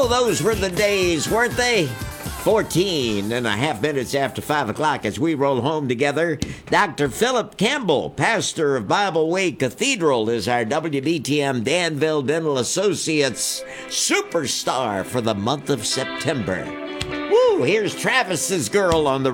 Oh, those were the days, weren't they? 14 and a half minutes after 5 o'clock as we roll home together. Dr. Philip Campbell, pastor of Bible Way Cathedral, is our WBTM Danville Dental Associates superstar for the month of September. Woo, here's Travis's girl on the